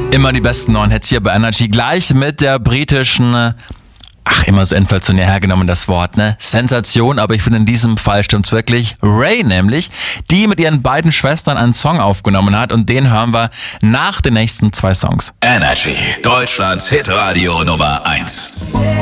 Immer die besten neuen Hits hier bei Energy. Gleich mit der britischen, immer so inflationär hergenommen das Wort, ne? Sensation, aber ich finde in diesem Fall stimmt's wirklich. Ray nämlich, die mit ihren beiden Schwestern einen Song aufgenommen hat und den hören wir nach den nächsten 2 Songs. Energy, Deutschlands Hitradio Nummer 1.